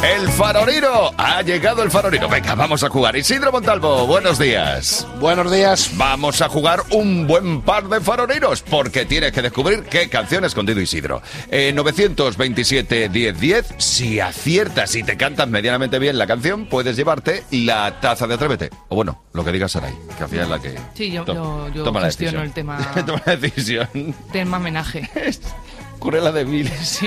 El farolero. Ha llegado el farolero. Venga, vamos a jugar. Isidro Montalvo, buenos días. Buenos días. Vamos a jugar un buen par de faroleros, porque tienes que descubrir qué canción ha escondido Isidro. 927-1010. Si aciertas y te cantas medianamente bien la canción, puedes llevarte la taza de Atrévete. O bueno, lo que digas Saray, que hacía la que... Sí, yo toma gestiono el tema... Toma la decisión. Tema homenaje. Currela de mil. Sí.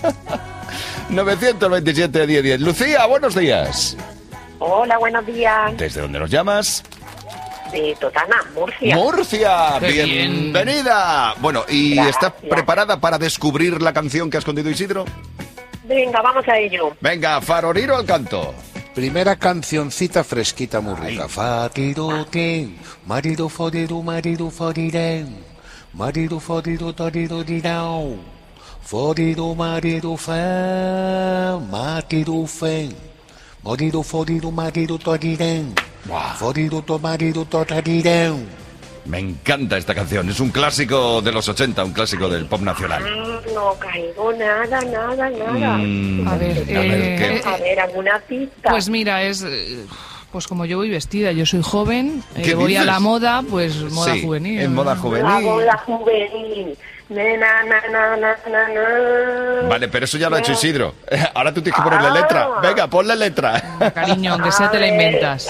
927-1010. Lucía, buenos días. Hola, buenos días. ¿Desde dónde nos llamas? De Totana, Murcia. ¡Murcia! ¡Qué bien! ¡Bienvenida! Bueno, ¿y Gracias. estás preparada para descubrir la canción que ha escondido Isidro? Venga, vamos a ello. Venga, farolero al canto. Primera cancioncita fresquita, muy rica. Fatirutin, marido fodiru, marido fodiren, marido fodiru, toriru dirau, fodiru, marido fe, marido fe, marido fodiru, marido toriren, Buah. fodiru, to marido toriren. Me encanta esta canción. Es un clásico de los 80, un clásico del pop nacional. No caigo nada. A ver, ¿qué? A ver, alguna pista. pues mira, es... Pues como yo voy vestida, yo soy joven, ¿Qué voy dices? a la moda, pues moda Sí, juvenil. en moda La juvenil. boda juvenil. Na. Vale, pero eso ya lo ha hecho Isidro. Ahora tú tienes que ponerle letra. Venga, ponle letra. Cariño, aunque sea A te la ver. inventas.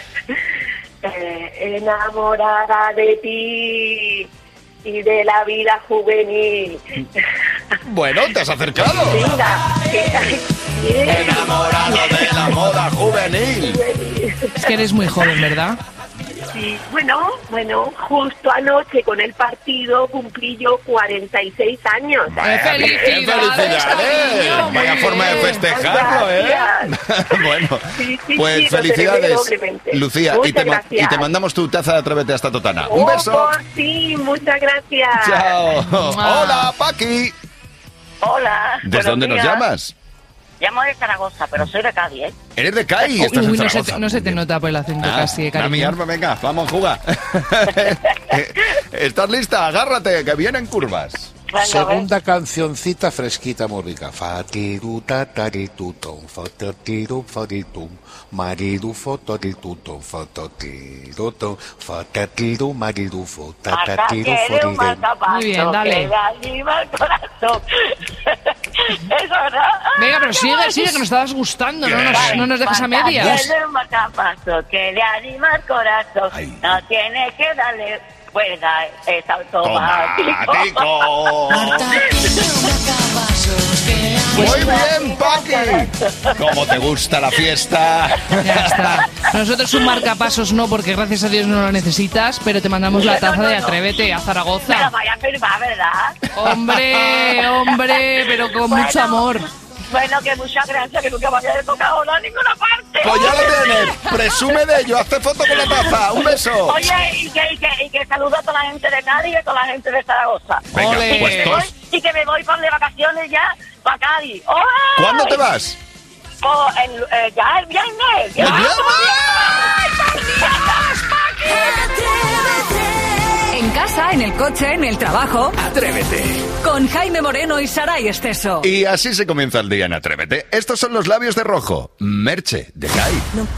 Enamorada de ti y de la vida juvenil. Bueno, te has acercado. Venga. Bien. Enamorado de la moda juvenil. Es que eres muy joven, ¿verdad? Sí, bueno, justo anoche con el partido cumplí yo 46 años. Vaya, bien, ¡Felicidades, cariño! Vaya Muy forma de bien. festejarlo, bueno, Sí, pues lo celebré felicidades, doblemente. Lucía, Muchas y gracias. te mandamos tu taza de Atrévete hasta Totana. Un beso. Sí, muchas gracias. Chao. Mua. Hola, Paqui. Hola. ¿Desde dónde nos llamas? Llamo de Zaragoza, pero soy de Cádiz, ¿eh? Eres de Cádiz. Estás en Uy, Zaragoza. no se te nota por el acento casi, da cariño. mi arma, venga, vamos a jugar. ¿Estás lista? Agárrate, que vienen curvas. Venga, Segunda cancioncita fresquita, muy rica. Fatiru tataritutum, fatatiru fatitum, maridu fotoritutum, fatatirutum, fatatiru maridu fotatatiru fotirum. Muy bien, dale. Que le anima el corazón. Eso, ¿no? Venga, pero sigue, que nos estabas gustando, no nos dejes a medias. Que le un marcapaso, que le anima el corazón. Ay. No tiene que darle cuerda, es automático. Muy bien, Paqui. ¿Cómo te gusta la fiesta? Ya está. Nosotros un marcapasos no, porque gracias a Dios no lo necesitas, pero te mandamos la taza de Atrévete a Me lo Zaragoza. vaya a firmar, ¿verdad? Hombre, pero con Bueno. mucho amor. Bueno, que muchas gracias, que nunca me había tocado nada en ninguna parte. Pues ya lo tienes. Presume de ello. Hazte foto con la taza. Un beso. Oye, y que saludo a toda la gente de Cádiz y a toda la gente de Zaragoza. Venga, Ole. pues todos. Y que me voy por de vacaciones ya para Cádiz. ¡Ay! ¿Cuándo te vas? Ya el viernes. ¿El viernes? En casa, en el coche, en el trabajo. Atrévete. Con Jaime Moreno y Saray Esteso. Y así se comienza el día en Atrévete. Estos son los labios de rojo. Merche, de Kai. No